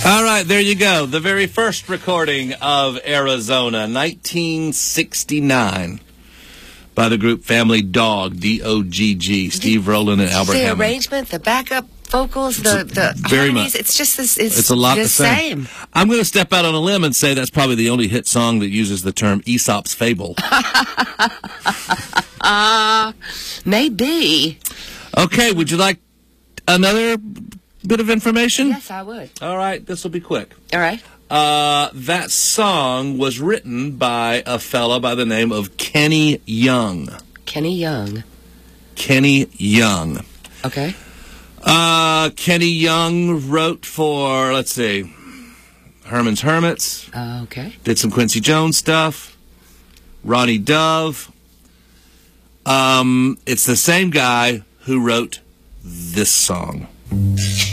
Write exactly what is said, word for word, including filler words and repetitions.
All right, there you go. The very first recording of Arizona, nineteen sixty-nine, by the group Family Dog, D O G G, Steve Rowland and Albert The Hammond. arrangement, the backup vocals, the, the very harmonies, much. it's just this, it's, It's a lot the the same. same. I'm going to step out on a limb and say that's probably the only hit song that uses the term Aesop's Fable. uh, maybe. Okay, would you like another bit of information? Yes, I would. All right, this will be quick. All right. Uh, that song was written by a fella by the name of Kenny Young. Kenny Young. Kenny Young. Okay. Uh, Kenny Young wrote for, let's see, Herman's Hermits. Uh, okay. Did some Quincy Jones stuff. Ronnie Dove. Um, it's the same guy who wrote this song.